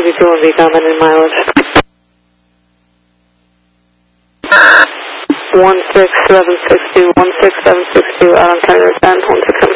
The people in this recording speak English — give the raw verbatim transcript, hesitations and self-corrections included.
V two one V comment in mileage. one six seven six two, one six seven six two, out on Tiger ten, one six seven